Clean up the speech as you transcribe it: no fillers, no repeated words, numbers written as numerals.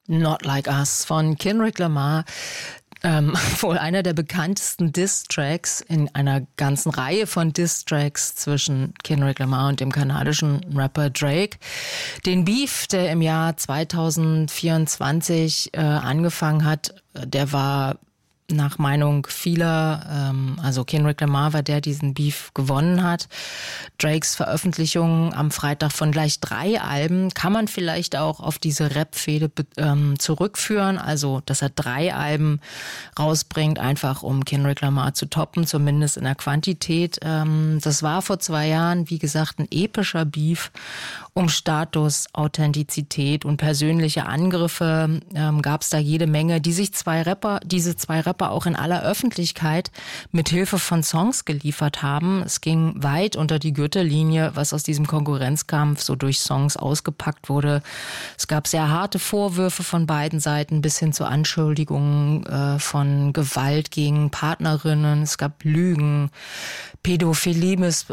Not Like Us von Kendrick Lamar. Wohl einer der bekanntesten Diss-Tracks in einer ganzen Reihe von Diss-Tracks zwischen Kendrick Lamar und dem kanadischen Rapper Drake. Den Beef, der im Jahr 2024 angefangen hat, der war nach Meinung vieler, also Kendrick Lamar war der diesen Beef gewonnen hat. Drakes Veröffentlichung am Freitag von gleich 3 Alben kann man vielleicht auch auf diese Rap-Fehde zurückführen. Also, dass er 3 Alben rausbringt, einfach um Kendrick Lamar zu toppen, zumindest in der Quantität. Das war vor 2 Jahren, wie gesagt, ein epischer Beef um Status, Authentizität und persönliche Angriffe. Gab es da jede Menge, die sich diese zwei Rapper auch in aller Öffentlichkeit mit Hilfe von Songs geliefert haben. Es ging weit unter die Gürtellinie, was aus diesem Konkurrenzkampf so durch Songs ausgepackt wurde. Es gab sehr harte Vorwürfe von beiden Seiten bis hin zu Anschuldigungen von Gewalt gegen Partnerinnen. Es gab Lügen, Pädophilie,